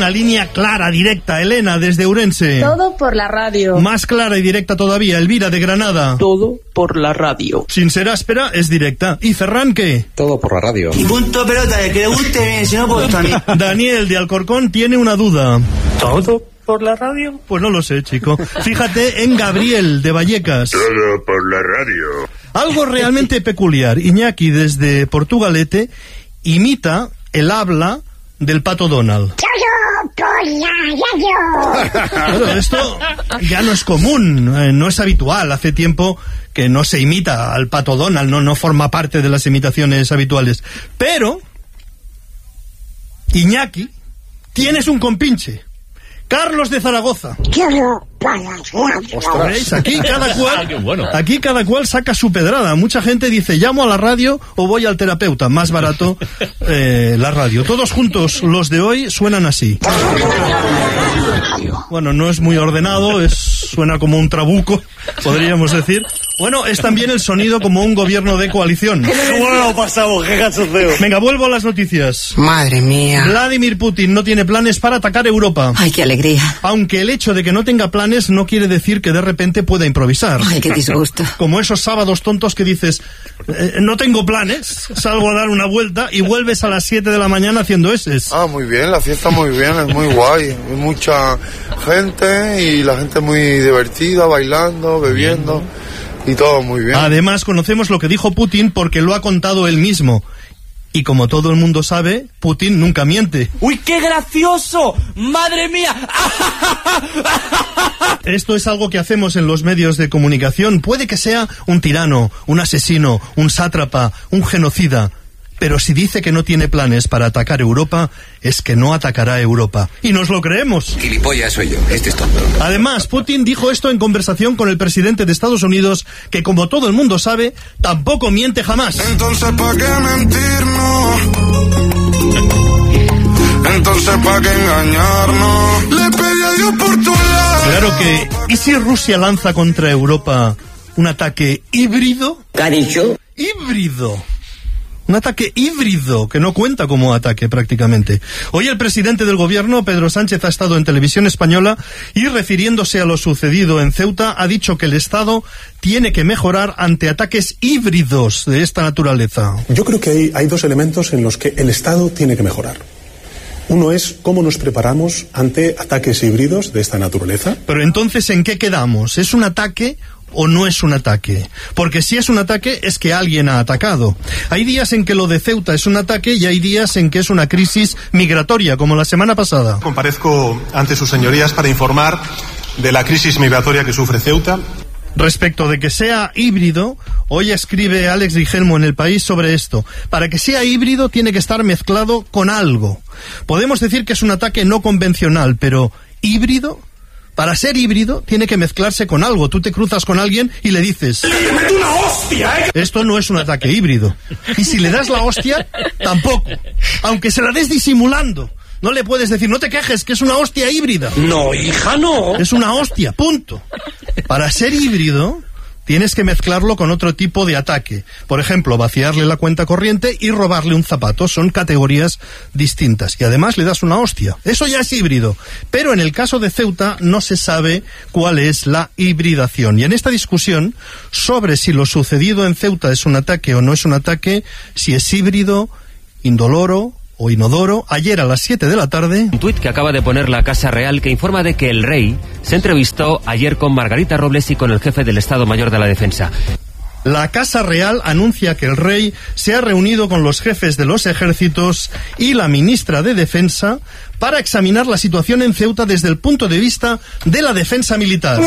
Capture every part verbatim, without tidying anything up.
una línea clara, directa. Elena, desde Ourense. Todo por la radio. Más clara y directa todavía. Elvira, de Granada. Todo por la radio. Sin ser áspera, es directa. ¿Y Ferran qué? Todo por la radio. Y punto pelota, de que le guste bien, si no, pues también. Daniel, de Alcorcón, tiene una duda. ¿Todo por la radio? Pues no lo sé, chico. Fíjate en Gabriel, de Vallecas. Todo por la radio. Algo realmente peculiar. Iñaki, desde Portugalete, imita el habla del Pato Donald. Claro, esto ya no es común, eh, no es habitual. Hace tiempo que no se imita al Pato Donald, no, no forma parte de las imitaciones habituales. Pero, Iñaki, tienes un compinche. Carlos de Zaragoza. ¿Veis? Aquí cada cual, aquí cada cual saca su pedrada. Mucha gente dice, llamo a la radio o voy al terapeuta. Más barato eh, la radio. Todos juntos, los de hoy, suenan así. Bueno, no es muy ordenado, es, suena como un trabuco, podríamos decir. Bueno, es también el sonido como un gobierno de coalición. Bueno, pasamos, qué cachondeo. Venga, vuelvo a las noticias. Madre mía. Vladimir Putin no tiene planes para atacar Europa. Ay, qué alegría. Aunque el hecho de que no tenga planes no quiere decir que de repente pueda improvisar. Ay, qué disgusto. Como esos sábados tontos que dices, eh, no tengo planes, salgo a dar una vuelta y vuelves a las siete de la mañana haciendo eses. Ah, muy bien, la fiesta muy bien, es muy guay. Hay mucha gente y la gente muy divertida, bailando, bebiendo. Y todo muy bien. Además, conocemos lo que dijo Putin porque lo ha contado él mismo. Y como todo el mundo sabe, Putin nunca miente. ¡Uy, qué gracioso! ¡Madre mía! Esto es algo que hacemos en los medios de comunicación. Puede que sea un tirano, un asesino, un sátrapa, un genocida. Pero si dice que no tiene planes para atacar Europa, es que no atacará Europa. Y nos lo creemos. Gilipollas soy yo, este es tonto. Además, Putin dijo esto en conversación con el presidente de Estados Unidos, que como todo el mundo sabe, tampoco miente jamás. Entonces, ¿para qué mentirnos? Entonces, ¿para qué engañarnos? Le pedí a Dios por tu lado. Claro que, ¿y si Rusia lanza contra Europa un ataque híbrido? ¿Qué ha dicho? Híbrido. Un ataque híbrido, que no cuenta como ataque prácticamente. Hoy el presidente del gobierno, Pedro Sánchez, ha estado en televisión española y, refiriéndose a lo sucedido en Ceuta, ha dicho que el Estado tiene que mejorar ante ataques híbridos de esta naturaleza. Yo creo que hay, hay dos elementos en los que el Estado tiene que mejorar. Uno es cómo nos preparamos ante ataques híbridos de esta naturaleza. Pero entonces, ¿en qué quedamos? ¿Es un ataque o no es un ataque? Porque si es un ataque es que alguien ha atacado. Hay días en que lo de Ceuta es un ataque y hay días en que es una crisis migratoria, como la semana pasada. Comparezco ante sus señorías para informar de la crisis migratoria que sufre Ceuta. Respecto de que sea híbrido, hoy escribe Alex Rigelmo en El País sobre esto. Para que sea híbrido tiene que estar mezclado con algo. Podemos decir que es un ataque no convencional, pero híbrido... Para ser híbrido, tiene que mezclarse con algo. Tú te cruzas con alguien y le dices... ¡Le meto una hostia, eh! Esto no es un ataque híbrido. Y si le das la hostia, tampoco. Aunque se la des disimulando. No le puedes decir, no te quejes, que es una hostia híbrida. No, hija, no. Es una hostia, punto. Para ser híbrido... tienes que mezclarlo con otro tipo de ataque. Por ejemplo, vaciarle la cuenta corriente y robarle un zapato. Son categorías distintas. Y además le das una hostia. Eso ya es híbrido. Pero en el caso de Ceuta no se sabe cuál es la hibridación. Y en esta discusión sobre si lo sucedido en Ceuta es un ataque o no es un ataque, si es híbrido, indoloro o inodoro, ayer a las siete de la tarde... Un tuit que acaba de poner la Casa Real que informa de que el rey se entrevistó ayer con Margarita Robles y con el jefe del Estado Mayor de la Defensa. La Casa Real anuncia que el rey se ha reunido con los jefes de los ejércitos y la ministra de Defensa para examinar la situación en Ceuta desde el punto de vista de la defensa militar.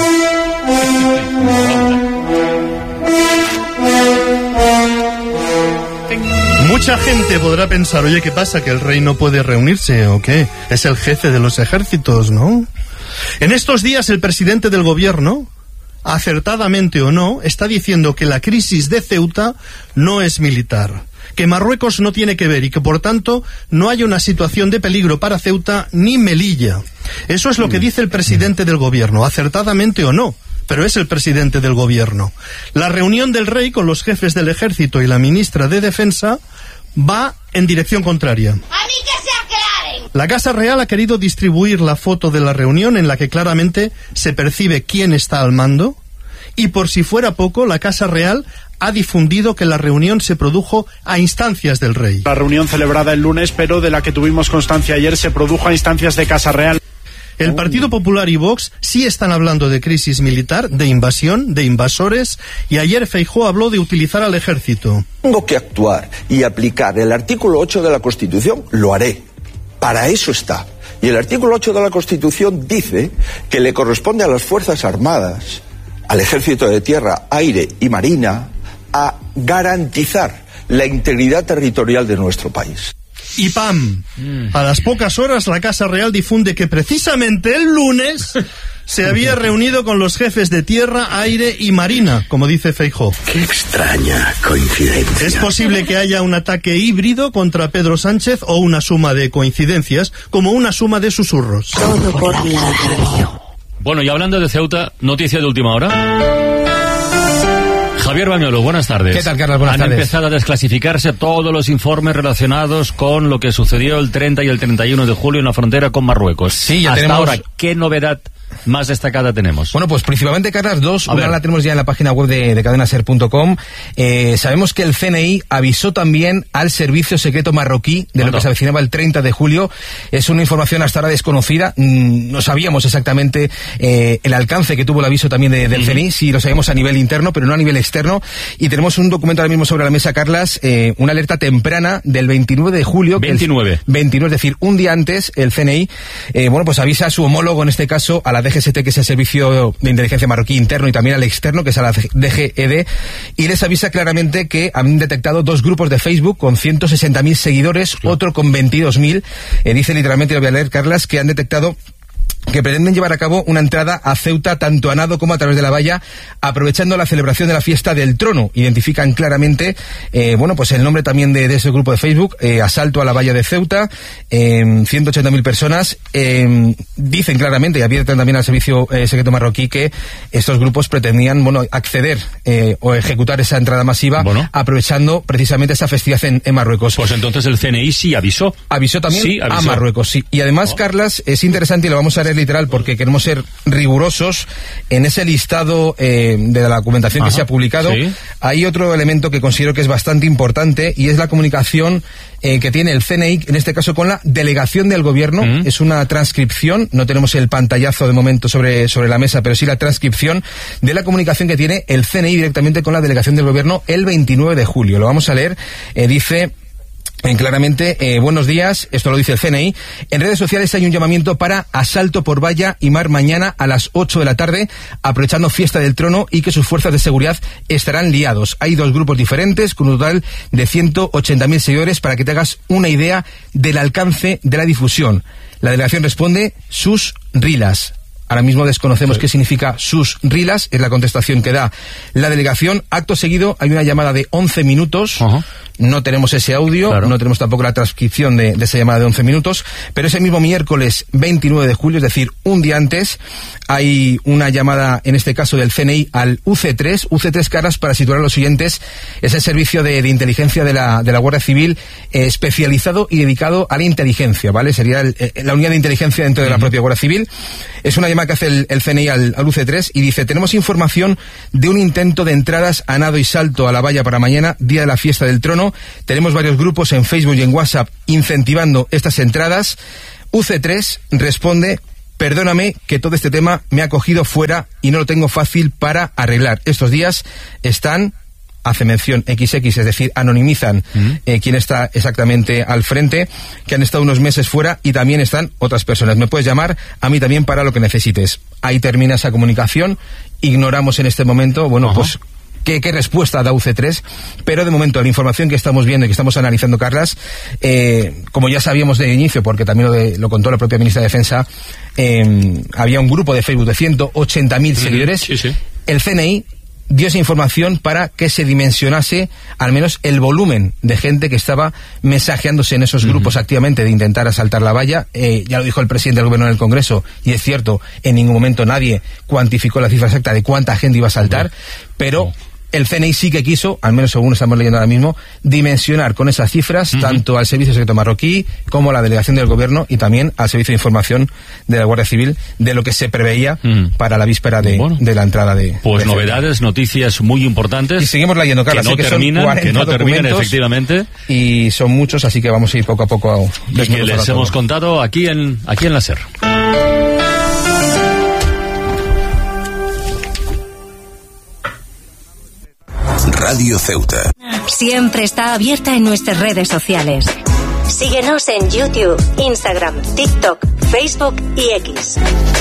Mucha gente podrá pensar, oye, ¿qué pasa? ¿Que el rey no puede reunirse o qué? Es el jefe de los ejércitos, ¿no? En estos días el presidente del gobierno, acertadamente o no, está diciendo que la crisis de Ceuta no es militar, que Marruecos no tiene que ver y que por tanto no hay una situación de peligro para Ceuta ni Melilla. Eso es lo que dice el presidente del gobierno, acertadamente o no, pero es el presidente del gobierno. La reunión del rey con los jefes del ejército y la ministra de Defensa va en dirección contraria. A mí que se aclaren. La Casa Real ha querido distribuir la foto de la reunión en la que claramente se percibe quién está al mando, y por si fuera poco, la Casa Real ha difundido que la reunión se produjo a instancias del rey. La reunión celebrada el lunes, pero de la que tuvimos constancia ayer, se produjo a instancias de Casa Real. El Partido Popular y Vox sí están hablando de crisis militar, de invasión, de invasores, y ayer Feijóo habló de utilizar al ejército. Tengo que actuar y aplicar el artículo ocho de la Constitución, lo haré. Para eso está. Y el artículo ocho de la Constitución dice que le corresponde a las Fuerzas Armadas, al Ejército de Tierra, Aire y Marina, a garantizar la integridad territorial de nuestro país. Y ¡pam! A las pocas horas la Casa Real difunde que precisamente el lunes se había reunido con los jefes de Tierra, Aire y Marina, como dice Feijóo. ¡Qué extraña coincidencia! Es posible que haya un ataque híbrido contra Pedro Sánchez o una suma de coincidencias, como una suma de susurros. Todo por la radio. Bueno, y hablando de Ceuta, noticia de última hora. Javier Bañuelos, buenas tardes. ¿Qué tal, Carlos? Buenas Han tardes. Han empezado a desclasificarse todos los informes relacionados con lo que sucedió el treinta y el treinta y uno de julio en la frontera con Marruecos. Sí, ya Hasta tenemos... ahora, ¿qué novedad más destacada tenemos? Bueno, pues principalmente, Carlos, dos. A Una ver. la tenemos ya en la página web de, de cadena ser punto com. Eh, sabemos que el C N I avisó también al servicio secreto marroquí de lo que se avecinaba el treinta de julio. Es una información hasta ahora desconocida. Mm, no sabíamos exactamente eh, el alcance que tuvo el aviso también de, del uh-huh. C N I. Sí, lo sabíamos a nivel interno, pero no a nivel externo. Y tenemos un documento ahora mismo sobre la mesa, Carlas, eh, una alerta temprana del veintinueve de julio. veintinueve. Que el, veintinueve, es decir, un día antes, el C N I, eh, bueno, pues avisa a su homólogo, en este caso, a la D G S T, que es el servicio de inteligencia marroquí interno, y también al externo, que es a la D G E D, y les avisa claramente que han detectado dos grupos de Facebook con ciento sesenta mil seguidores, claro. Otro con veintidós mil. Eh, dice literalmente, lo voy a leer, Carlas, que han detectado que pretenden llevar a cabo una entrada a Ceuta tanto a nado como a través de la valla, aprovechando la celebración de la fiesta del trono. Identifican claramente, eh, bueno, pues el nombre también de, de ese grupo de Facebook, eh, asalto a la valla de Ceuta, eh, ciento ochenta mil personas. Eh, dicen claramente, y advierten también al servicio eh, secreto marroquí, que estos grupos pretendían, bueno, acceder eh, o ejecutar esa entrada masiva, bueno, aprovechando precisamente esa festividad en, en Marruecos. Pues entonces el C N I sí avisó. Avisó también sí, avisó. a Marruecos, sí. Y además, oh. Carlas, es interesante, y lo vamos a leer literal porque queremos ser rigurosos en ese listado eh, de la documentación Ajá, que se ha publicado. ¿Sí? Hay otro elemento que considero que es bastante importante, y es la comunicación eh, que tiene el C N I, en este caso con la delegación del gobierno. Uh-huh. Es una transcripción, no tenemos el pantallazo de momento sobre, sobre la mesa, pero sí la transcripción de la comunicación que tiene el C N I directamente con la delegación del gobierno el veintinueve de julio. Lo vamos a leer. Eh, dice... En claramente, eh, buenos días, esto lo dice el C N I. En redes sociales hay un llamamiento para asalto por valla y mar mañana a las ocho de la tarde, aprovechando fiesta del trono, y que sus fuerzas de seguridad estarán liados. Hay dos grupos diferentes con un total de ciento ochenta mil seguidores, para que te hagas una idea del alcance de la difusión. La delegación responde: sus rilas. Ahora mismo desconocemos sí. qué significa sus rilas, es la contestación que da la delegación. Acto seguido hay una llamada de once minutos, uh-huh. no tenemos ese audio, claro. no tenemos tampoco la transcripción de, de esa llamada de once minutos, pero ese mismo miércoles veintinueve de julio, es decir, un día antes, hay una llamada, en este caso del C N I, al U C tres. U C tres, Caras, para situar a los siguientes, es el servicio de, de inteligencia de la, de la Guardia Civil, eh, especializado y dedicado a la inteligencia, ¿vale? Sería el, eh, la unidad de inteligencia dentro de la uh-huh. propia Guardia Civil. Es una llamada que hace el, el C N I al, al U C tres, y dice: tenemos información de un intento de entradas a nado y salto a la valla para mañana, día de la fiesta del trono. Tenemos varios grupos en Facebook y en WhatsApp incentivando estas entradas. U C tres responde: perdóname que todo este tema me ha cogido fuera y no lo tengo fácil para arreglar. Estos días están... hace mención equis equis, es decir, anonimizan uh-huh. eh, quién está exactamente al frente, que han estado unos meses fuera, y también están otras personas. Me puedes llamar a mí también para lo que necesites. Ahí termina esa comunicación. Ignoramos en este momento, bueno, uh-huh. pues ¿Qué, qué respuesta da U C tres? Pero de momento la información que estamos viendo y que estamos analizando, Carlas, eh, como ya sabíamos de inicio, porque también lo, de, lo contó la propia ministra de Defensa, eh, había un grupo de Facebook de ciento ochenta mil uh-huh. seguidores. Sí, sí. El C N I dio esa información para que se dimensionase al menos el volumen de gente que estaba mensajeándose en esos grupos uh-huh. activamente de intentar asaltar la valla. Eh, ya lo dijo el presidente del gobierno en el Congreso, y es cierto, en ningún momento nadie cuantificó la cifra exacta de cuánta gente iba a saltar, uh-huh. pero el C N I sí que quiso, al menos según estamos leyendo ahora mismo, dimensionar con esas cifras uh-huh. tanto al Servicio Secreto Marroquí como a la delegación del Gobierno y también al Servicio de Información de la Guardia Civil de lo que se preveía uh-huh. para la víspera de, bueno, de la entrada de... Pues de novedades, noticias muy importantes. Y seguimos leyendo, Carla. Que no que terminan, que no terminan efectivamente. Y son muchos, así que vamos a ir poco a poco a... Y que les hemos contado aquí en, aquí en la SER. Radio Ceuta. Siempre está abierta en nuestras redes sociales. Síguenos en YouTube, Instagram, TikTok, Facebook y X.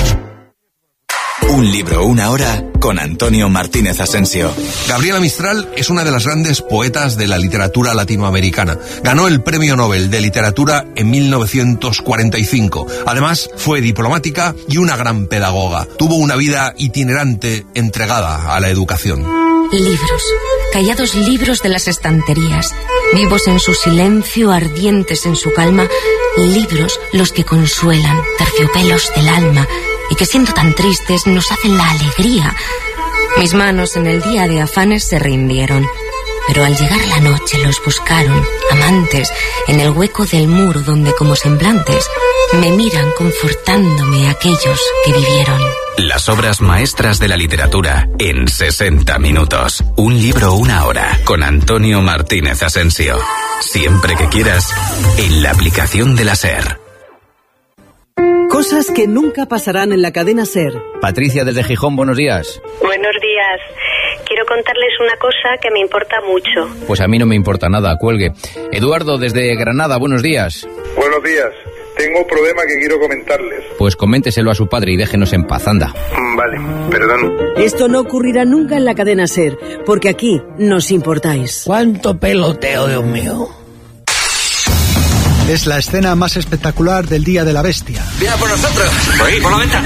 Un libro, una hora, con Antonio Martínez Asensio. Gabriela Mistral es una de las grandes poetas de la literatura latinoamericana. Ganó el Premio Nobel de Literatura en mil novecientos cuarenta y cinco. Además, fue diplomática y una gran pedagoga. Tuvo una vida itinerante entregada a la educación. Libros, callados libros de las estanterías, vivos en su silencio, ardientes en su calma, libros los que consuelan, terciopelos del alma, y que siendo tan tristes nos hacen la alegría. Mis manos en el día de afanes se rindieron, pero al llegar la noche los buscaron, amantes, en el hueco del muro donde como semblantes me miran confortándome aquellos que vivieron. Las obras maestras de la literatura en sesenta minutos. Un libro, una hora, con Antonio Martínez Asensio. Siempre que quieras, en la aplicación de la SER. Cosas que nunca pasarán en la cadena SER. Patricia desde Gijón, buenos días. Buenos días. Quiero contarles una cosa que me importa mucho. Pues a mí no me importa nada, cuelgue. Eduardo desde Granada, buenos días. Buenos días. Tengo un problema que quiero comentarles. Pues coménteselo a su padre y déjenos en paz, anda. Vale, perdón. Esto no ocurrirá nunca en la cadena SER, porque aquí nos importáis. ¿Cuánto peloteo, Dios mío? Es la escena más espectacular del Día de la Bestia. ¡Viene por nosotros! ¡Voy, por la venta!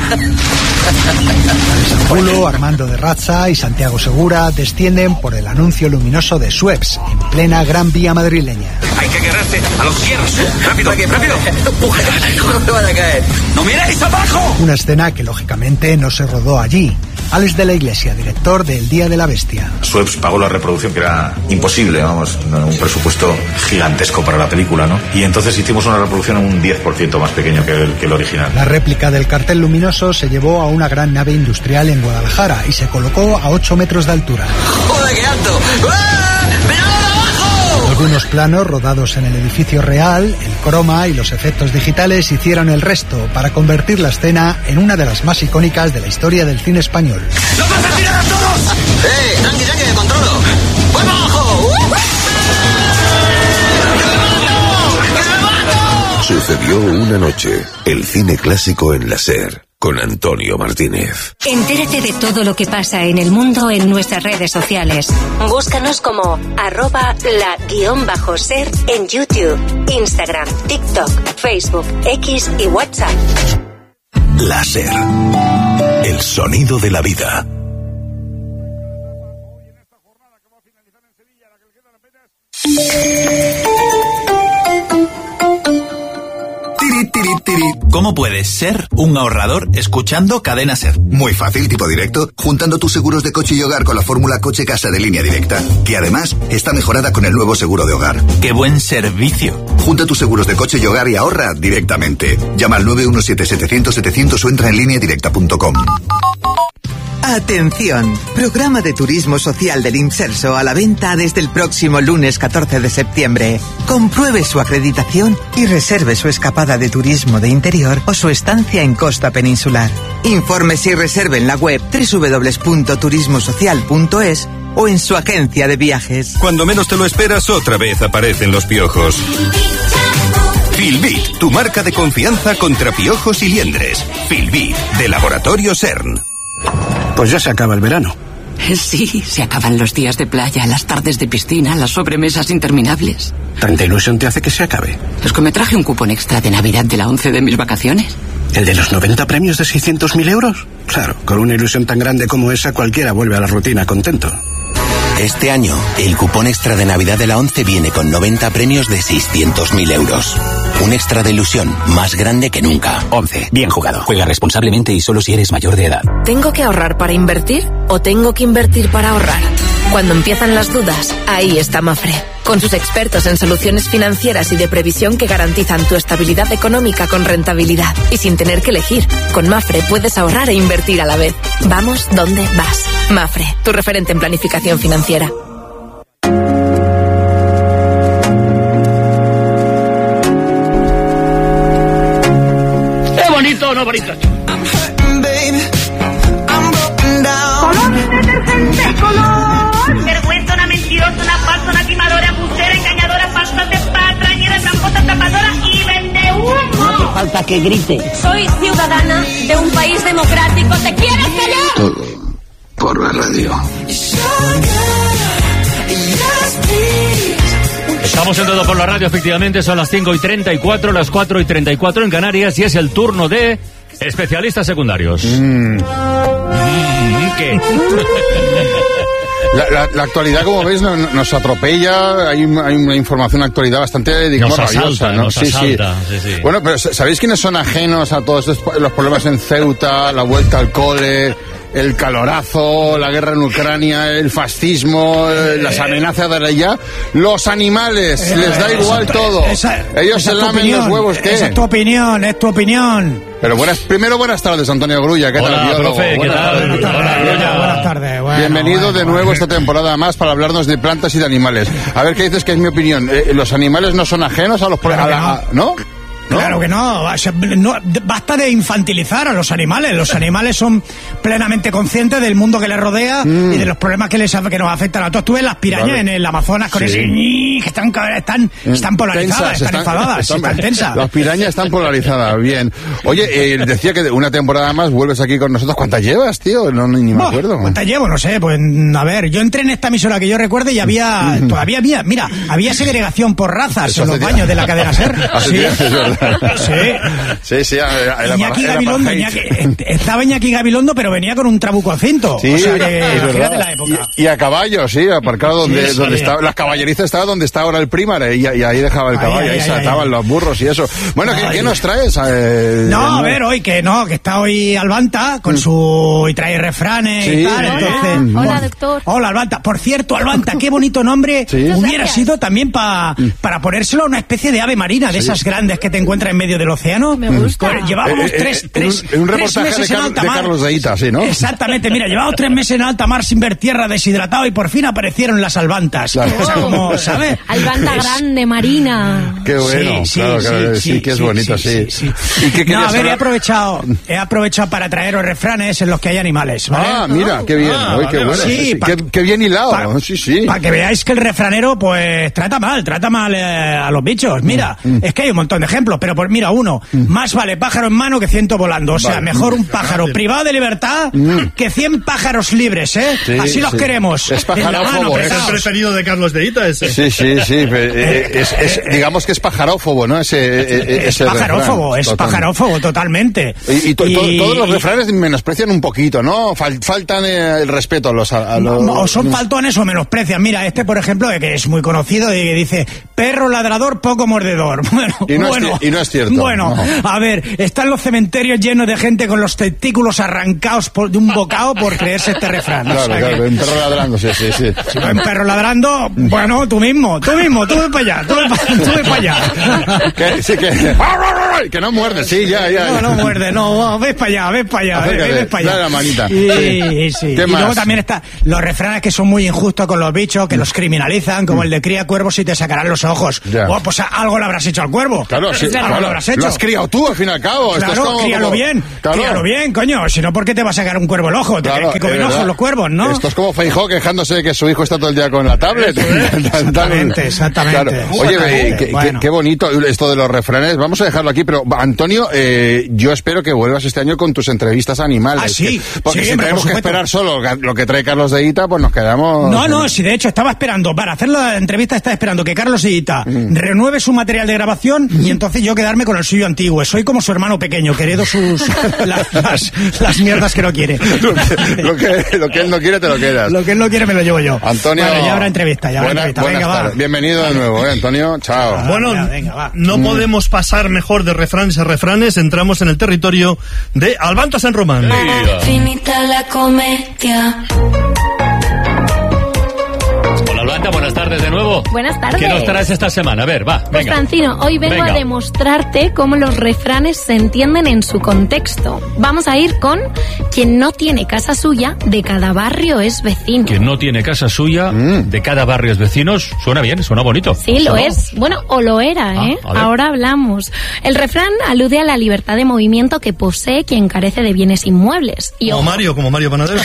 Julio, Armando de Razza y Santiago Segura descienden por el anuncio luminoso de Suez, en plena Gran Vía madrileña. Hay que agarrarse a los hierros. ¡Rápido, aquí, rápido! ¡No me van a caer! ¡No miréis abajo! Una escena que lógicamente no se rodó allí. Alex de la Iglesia, director del Día de la Bestia. Suez pagó la reproducción que era imposible, vamos, un presupuesto gigantesco para la película, ¿no? Y entonces hicimos una reproducción un diez por ciento más pequeño que el, que el original. La réplica del cartel luminoso se llevó a una gran nave industrial en Guadalajara y se colocó a ocho metros de altura. ¡Joder, qué alto! ¡Ah! ¡Mirad abajo! Algunos planos rodados en el edificio real, el croma y los efectos digitales hicieron el resto para convertir la escena en una de las más icónicas de la historia del cine español. ¡Nos vas a tirar a todos! ¡Eh! ¡Tranqui, tranqui, que controlo! ¡Voy para abajo! Sucedió una noche, el cine clásico en la SER, con Antonio Martínez. Entérate de todo lo que pasa en el mundo en nuestras redes sociales. Búscanos como arroba la guión bajo SER en YouTube, Instagram, TikTok, Facebook, X y WhatsApp. La SER, el sonido de la vida. ¿Cómo puedes ser un ahorrador escuchando Cadena SER? Muy fácil, tipo directo, juntando tus seguros de coche y hogar con la fórmula Coche Casa de Línea Directa, que además está mejorada con el nuevo seguro de hogar. ¡Qué buen servicio! Junta tus seguros de coche y hogar y ahorra directamente. Llama al nueve uno siete, setecientos, setecientos o entra en línea directa punto com. Atención, programa de turismo social del Inserso a la venta desde el próximo lunes catorce de septiembre. Compruebe su acreditación y reserve su escapada de turismo de interior o su estancia en costa peninsular. Infórmese y reserve en la web doble u doble u doble u punto turismo social punto es o en su agencia de viajes. Cuando menos te lo esperas, otra vez aparecen los piojos. Filbit, tu marca de confianza contra piojos y liendres. Filbit, de Laboratorio CERN. Pues ya se acaba el verano. Sí, se acaban los días de playa, las tardes de piscina, las sobremesas interminables. ¿Tanta ilusión te hace que se acabe? Es que me traje un cupón extra de Navidad de la once de mis vacaciones. ¿El de los noventa premios de seiscientos mil euros? Claro, con una ilusión tan grande como esa, cualquiera vuelve a la rutina contento. Este año, el cupón extra de Navidad de la once viene con noventa premios de seiscientos mil euros. Un extra de ilusión más grande que nunca. once. Bien jugado. Juega responsablemente y solo si eres mayor de edad. ¿Tengo que ahorrar para invertir o tengo que invertir para ahorrar? Cuando empiezan las dudas, ahí está Mafre. Con sus expertos en soluciones financieras y de previsión que garantizan tu estabilidad económica con rentabilidad. Y sin tener que elegir, con Mafre puedes ahorrar e invertir a la vez. Vamos donde vas. Mafre, tu referente en planificación financiera. ¡Qué bonito, no bonito! ¡Colón detergente, colón! Vergüenza, una mentirosa, una falsa, una timadora, embustera, engañadora, falsante, patrañera, tramposa, tapadora y vende humo. No hace falta que grite. Soy ciudadana de un país democrático. ¿Te quieres callar? Todo por la radio. Estamos en Todo por la Radio, efectivamente, son las cinco y treinta y cuatro, las cuatro y treinta y cuatro en Canarias, y es el turno de especialistas secundarios. Mm. ¿Qué? La, la, la actualidad, como veis, no, nos atropella. Hay, hay una información de actualidad bastante, digamos, nos rabiosa, asalta, ¿no? Nos sí, asalta, sí. sí, sí. Bueno, pero ¿sabéis quiénes son ajenos a todos estos, los problemas en Ceuta, la vuelta al cole, el calorazo, la guerra en Ucrania, el fascismo, eh, las amenazas de allá? Los animales, eh, les da igual esa, todo. Esa, Ellos esa se lamen opinión, los huevos, ¿qué? Esa es tu opinión, es tu opinión. Pero buenas, primero buenas tardes, Antonio Grulla. ¿Qué Hola, tal, profe, ¿qué buenas tal? Tardes. Hola, Grulla. Buenas tardes. Bueno, Bienvenido bueno, de bueno. nuevo esta temporada más para hablarnos de plantas y de animales. A ver, ¿qué dices que es mi opinión? Eh, ¿Los animales no son ajenos a los problemas? Claro que ¿No? ¿No? Claro que no. O sea, no, basta de infantilizar a los animales. Los animales son plenamente conscientes del mundo que les rodea mm. y de los problemas que les que nos afectan a todos. Tú ves las pirañas vale. en el Amazonas con sí. ese ñi, que están están están polarizadas, tensas, están, están enfadadas, están, están tensas. Las pirañas están polarizadas, bien. Oye, eh, decía que de una temporada más vuelves aquí con nosotros. ¿Cuántas llevas, tío? No, ni me oh, acuerdo. ¿Cuántas llevo? No sé. Pues a ver, yo entré en esta emisora que yo recuerde y había mm. todavía había, mira, había segregación por razas Eso en los baños de la cadena SER. Sí, es verdad. Sí. Sí, sí, era, era Iñaki era Gabilondo, Iñaki, estaba Iñaki Gabilondo, pero venía con un trabuco al cinto. Sí, o sea que, fíjate la época. Y, y a caballo, sí, aparcado donde, sí, donde sí. estaba, las caballerizas estaba donde está ahora el Prímare, y, y ahí dejaba el caballo, ahí, ahí, ahí se ay, ataban ay. los burros y eso. Bueno, ¿qué, ¿qué nos traes? Eh, no, no, a ver, hoy que no, que está hoy Albanta con mm. su, y trae refranes sí. y tal, Hola. entonces. Mm. Hola, doctor. Hola, Albanta. Por cierto, Albanta, qué bonito nombre ¿Sí? hubiera sido también pa, mm. para ponérselo a una especie de ave marina, de sí. esas grandes que te encuentras en medio del océano. Me gusta. Pues llevábamos eh, tres, eh, tres, en un, en un reportaje tres meses de, Car- en alta de mar. Carlos de Ita, sí, ¿no? Exactamente, mira, llevábamos tres meses en alta mar sin ver tierra, deshidratado, y por fin aparecieron las albantas. Claro. O sea, como, ¿sabes? Albanta grande, marina. Qué bueno, sí, claro, sí, claro, sí, sí, que es sí, bonito, sí. sí, sí, sí. ¿Y qué no, a ver, hablar? he aprovechado, he aprovechado para traeros refranes en los que hay animales, ¿vale? Ah, mira, qué bien, ah, Oye, qué bueno, sí, sí, pa, qué, qué bien hilado, pa, sí, sí. Para que veáis que el refranero, pues, trata mal, trata mal eh, a los bichos. Mira, mm, mm. es que hay un montón de ejemplos, pero pues mira, uno, mm. más vale pájaro en mano que ciento volando. O sea, vale. mejor un pájaro privado de libertad mm. que cien pájaros libres, ¿eh? Sí, Así los sí. queremos. Es pajarófobo. Es el preferido de Carlos de Ita, ese. Sí, sí, sí. es, es, digamos que es pajarófobo, ¿no? Ese, es ese pajarófobo, refrán, es totalmente. pajarófobo, totalmente. Y, y, to, y to, todos los refranes menosprecian un poquito, ¿no? Fal, faltan el respeto a los... A los... No, o son faltones o menosprecian. Mira, este, por ejemplo, que es muy conocido, y dice, perro ladrador, poco mordedor. Bueno, y no, bueno, es, y no es cierto. Bueno, no. A ver, están los cementerios llenos de gente con los testículos arrancados por, de un bocado por creerse este refrán. Claro, o sea, claro, que... un perro ladrando, sí, sí, sí. Si no, un perro ladrando, bueno, tú mismo, tú mismo, tú ves para allá, tú ves para allá. Que, sí, que... que no muerde, sí, ya, ya. No, no muerde, no, ves para allá, ves para allá, ves, ves para allá. Dale la manita. Y, sí. Sí. ¿Qué y más? luego también está los refranes que son muy injustos con los bichos, que los criminalizan, como mm. el de cría cuervos y te sacarán los ojos. Ya. Oh, pues algo le habrás hecho al cuervo. Claro, sí, algo claro, lo habrás hecho. Lo has criado tú, al fin y al cabo. Claro, Esto es como, críalo como... bien, claro. críalo bien, coño. Si no, ¿por qué te va a sacar un cuervo el ojo? Te claro, crees que comen ojos los cuervos, ¿no? Esto es como Feijóo quejándose de que su hijo está todo el día con la tablet. Exactamente, exactamente. Claro. Oye, exactamente. Qué, bueno. qué, qué bonito esto de los refranes. Vamos a dejarlo aquí, pero Antonio, eh, yo espero que vuelvas este año con tus entrevistas animales. Ah, sí. Que, porque sí, si hombre, tenemos que esperar solo lo que trae Carlos de Ita, pues nos quedamos... No, no, si de hecho estaba esperando, para hacer la entrevista estaba esperando que Carlos de Ita mm. renueve su material de grabación y entonces yo quedarme con el suyo antiguo. Soy como su hermano pequeño, que heredo sus las, las, las mierdas que no quiere. lo, que, lo, que, lo que él no quiere te lo quedas. Lo que él no quiere me lo llevo yo. Antonio... Vale, ya habrá entrevista, ya habrá buena, entrevista. Venga, va. Bienvenido de nuevo, ¿eh, Antonio? Chao. Ah, bueno, venga, venga, va. no mm. podemos pasar mejor de refranes a refranes. Entramos en el territorio de Albanta San Román. Finita la comedia. tardes de nuevo. Buenas tardes. ¿Qué nos traes esta semana? A ver, va, Pues venga. Francino, hoy vengo Venga. a demostrarte cómo los refranes se entienden en su contexto. Vamos a ir con quien no tiene casa suya, de cada barrio es vecino. Quien no tiene casa suya, de cada barrio es vecinos, suena bien, suena bonito. Sí, lo ¿No? es. Bueno, o lo era, ¿eh? a ver. Ahora hablamos. El refrán alude a la libertad de movimiento que posee quien carece de bienes inmuebles. Y Como ojo, Mario, como Mario Panadero.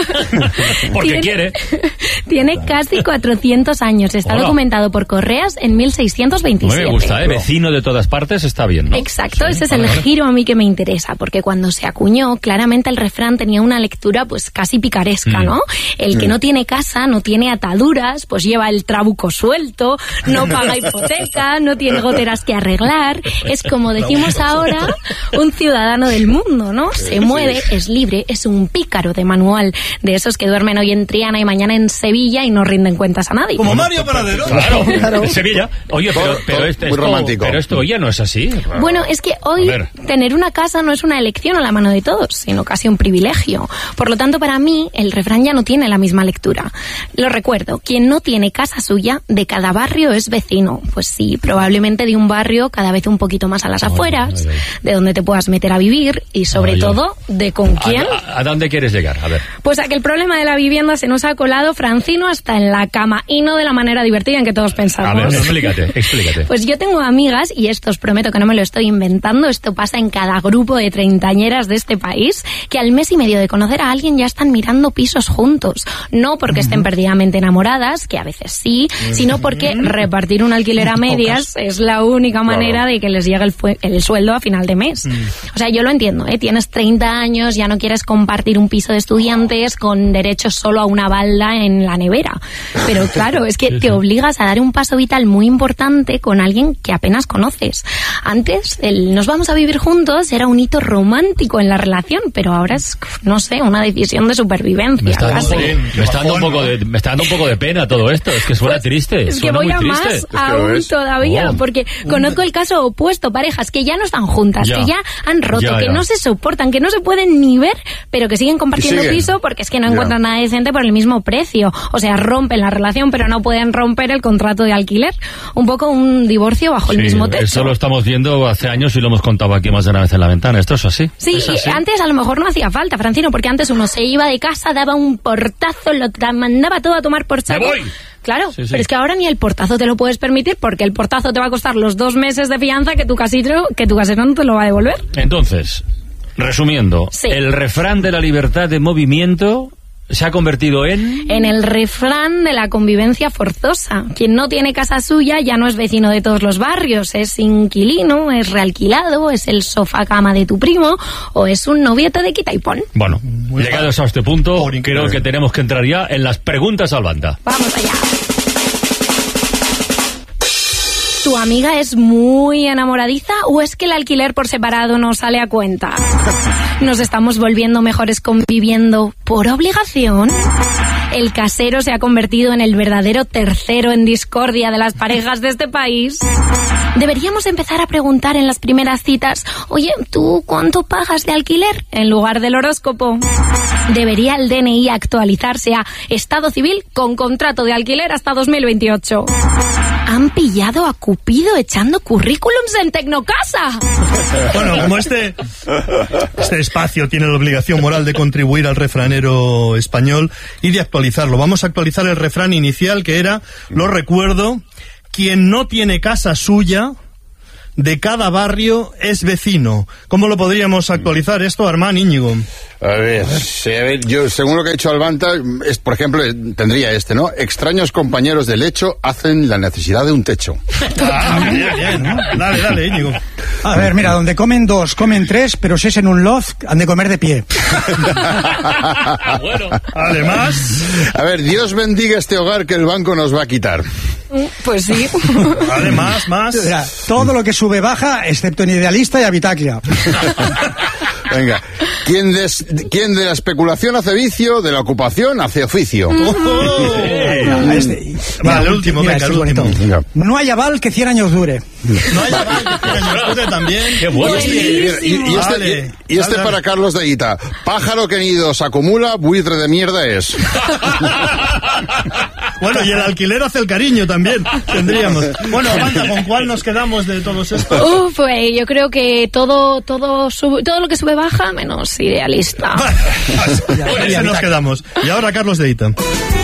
Porque Tiene- quiere. tiene casi cuatrocientos años. Está Hola. documentado por Correas en mil seiscientos No veintisiete. me gusta, ¿eh? Vecino de todas partes está bien, ¿no? Exacto, Sí, ese es vale, el vale. giro a mí que me interesa, porque cuando se acuñó, claramente el refrán tenía una lectura pues casi picaresca, Mm. ¿no? El que Mm. no tiene casa, no tiene ataduras, pues lleva el trabuco suelto, no paga hipoteca, no tiene goteras que arreglar. Es como decimos ahora, un ciudadano del mundo, ¿no? Se mueve, es libre, es un pícaro de manual, de esos que duermen hoy en Triana y mañana en Sevilla y no rinden cuentas a nadie. Como Mario Panadero. Claro, en Sevilla. Oye, pero, Todo- pero, todo este- muy esto, romántico. pero esto ya no es así. Bueno, es que hoy A ver. tener una casa no es una elección a la mano de todos, sino casi un privilegio. Por lo tanto, para mí, el refrán ya no tiene la misma lectura. Lo recuerdo, quien no tiene casa suya, de cada barrio es vecino. Pues sí, probablemente de un barrio cada vez un poquito más a las afueras, de donde te puedas meter a vivir y sobre Ay, ay. todo, de con quién. ¿A, a, a dónde quieres llegar? A ver. Pues a que el problema de la vivienda se nos ha colado, Francino, hasta en la cama y no de la manera divertida en que todos A pensamos. ver, explícate, explícate. Pues yo tengo amigas, y esto os prometo que no me lo estoy inventando, esto pasa en cada grupo de treintañeras de este país, que al mes y medio de conocer a alguien ya están mirando pisos juntos. No porque estén perdidamente enamoradas, que a veces sí, sino porque repartir un alquiler a medias es la única manera de que les llegue el, fue- el sueldo a final de mes. O sea, yo lo entiendo, ¿eh? Tienes treinta años, ya no quieres compartir un piso de estudiantes con derecho solo a una balda en la nevera. Pero claro, es que te obligas a dar un paso vital muy importante con alguien que apenas conoces. Antes, el nos vamos a vivir juntos era un hito romántico en la relación, pero ahora es, no sé, una decisión de supervivencia. Me está, dando un casi. poco, me, está dando un poco de, me está dando un poco de pena todo esto. Es que suena triste. Es que suena voy muy a triste. más Es que lo aún es. todavía, Oh. porque conozco el caso opuesto, parejas que ya no están juntas, Ya. que ya han roto, Ya, que ya. no se soportan, que no se pueden ni ver, pero que siguen compartiendo siguen. piso porque es que no Ya. encuentran nada decente por el mismo precio. O sea, rompen la relación, pero no pueden romper el contrato de alquiler. Un poco un divorcio bajo el Sí, mismo techo. eso lo estamos viendo hace años y lo hemos contado aquí más de una vez en la ventana. Esto es así. Sí, es así. y antes a lo mejor no hacía falta, Francino, porque antes uno se iba de casa, daba un portazo, lo tra- mandaba todo a tomar por saco. voy! Claro, Sí, sí. pero es que ahora ni el portazo te lo puedes permitir porque el portazo te va a costar los dos meses de fianza que tu casero, que tu casero no te lo va a devolver. Entonces, resumiendo, Sí. el refrán de la libertad de movimiento se ha convertido en... En el refrán de la convivencia forzosa. Quien no tiene casa suya ya no es vecino de todos los barrios, es inquilino, es realquilado, es el sofá cama de tu primo o es un novieto de quita y pon. Bueno, llegados a este punto, creo que tenemos que entrar ya en las preguntas al banda. Vamos allá. ¿Tu amiga es muy enamoradiza o es que el alquiler por separado no sale a cuenta? ¿Nos estamos volviendo mejores conviviendo por obligación? ¿El casero se ha convertido en el verdadero tercero en discordia de las parejas de este país? Deberíamos empezar a preguntar en las primeras citas, oye, ¿tú cuánto pagas de alquiler? En lugar del horóscopo. ¿Debería el D N I actualizarse a Estado Civil con contrato de alquiler hasta dos mil veintiocho? ¿Han pillado a Cupido echando currículums en Tecnocasa? Bueno, como este, este espacio tiene la obligación moral de contribuir al refranero español y de actualizarlo. Vamos a actualizar el refrán inicial que era, lo recuerdo, quien no tiene casa suya, de cada barrio es vecino. ¿Cómo lo podríamos actualizar esto, Armán, Íñigo? A ver, sí, a ver, yo según lo que ha dicho Albanta, es, por ejemplo, eh, tendría este, ¿no? Extraños compañeros de lecho hacen la necesidad de un techo. Ah, bien, bien, ¿no? Dale, dale, Íñigo. A ver, mira, donde comen dos, comen tres, pero si es en un loft, han de comer de pie. Bueno, además... A ver, Dios bendiga este hogar que el banco nos va a quitar. Pues sí. Además, más... Mira, todo lo que sube baja, excepto en Idealista y Habitaclia. Venga. ¿Quién de, ¿Quién de la especulación hace vicio? De la ocupación hace oficio. No, este- Vale, el último, mira, venga, el este es último. bonito. Venga. No hay aval que cien años dure. No hay aval, que nos puede también. Qué bueno. Y, y- y este, Vale. y- y este Dale, para dale. Carlos de Guita. Pájaro que nidos acumula, buitre de mierda es. Bueno, y el alquiler hace el cariño también, tendríamos. Bueno, Amanda, ¿con cuál nos quedamos de todos estos? Uf, pues yo creo que todo, todo, sube- todo lo que sube baja, menos idealista. Con ese nos quedamos. Y ahora Carlos de Ita.